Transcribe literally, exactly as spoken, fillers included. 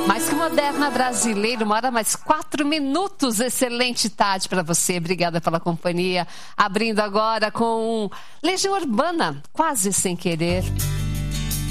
Mais que moderna brasileira, uma hora mais quatro minutos. Excelente tarde para você. Obrigada pela companhia. Abrindo agora com Legião Urbana, Quase Sem Querer.